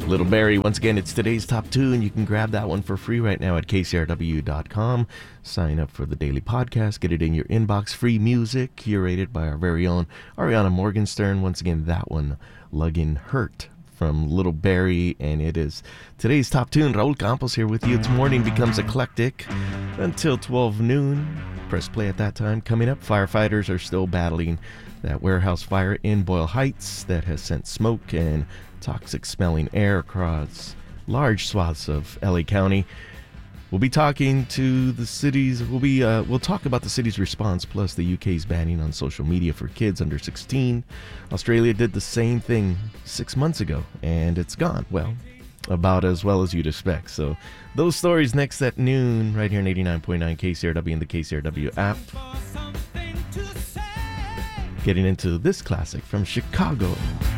Little Barry, once again, it's today's top tune. You can grab that one for free right now at kcrw.com. Sign up for the daily podcast. Get it in your inbox. Free music curated by our very own Ariana Morgenstern. Once again, that one, Luggin' Hurt from Little Barry. And it is today's top tune. Raul Campos here with you. It's Morning Becomes Eclectic until 12 noon. Press play at that time. Coming up, firefighters are still battling that warehouse fire in Boyle Heights that has sent smoke and toxic smelling air across large swaths of LA County. We'll be talking to the cities. We'll talk about the city's response, plus the UK's banning on social media for kids under 16. Australia did the same thing 6 months ago, and it's gone, well, about as well as you'd expect. So those stories next at noon, right here on 89.9 KCRW and the KCRW app. Getting into this classic from Chicago.